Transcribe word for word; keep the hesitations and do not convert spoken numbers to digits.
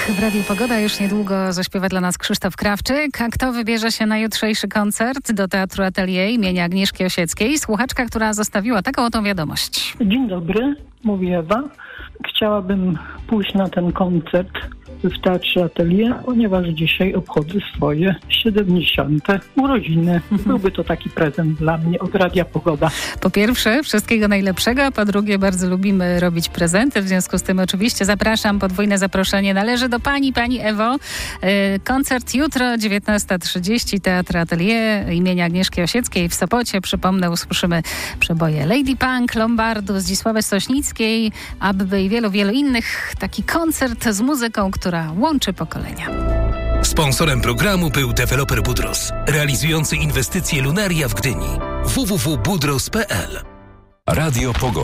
w Radiu Pogoda. Już niedługo zaśpiewa dla nas Krzysztof Krawczyk. A kto wybierze się na jutrzejszy koncert do Teatru Atelier imienia Agnieszki Osieckiej? Słuchaczka, która zostawiła taką oto wiadomość. Dzień dobry, mówi Ewa. Chciałabym pójść na ten koncert w Teatrze Atelier, ponieważ dzisiaj obchodzę swoje siedemdziesiąte urodziny. Byłby to taki prezent dla mnie od Radia Pogoda. Po pierwsze, wszystkiego najlepszego, a po drugie, bardzo lubimy robić prezenty. W związku z tym oczywiście zapraszam, podwójne zaproszenie należy do pani, pani Ewo. Koncert jutro, dziewiętnasta trzydzieści, Teatr Atelier imienia Agnieszki Osieckiej w Sopocie. Przypomnę, usłyszymy przeboje Lady Punk, Lombardu, Zdzisławy Sośnickiej, Abby i wielu, wielu innych. Taki koncert z muzyką, która łączy pokolenia. Sponsorem programu był deweloper Budros, realizujący inwestycje Lunaria w Gdyni. w w w kropka budros kropka p l. Radio Pogoda.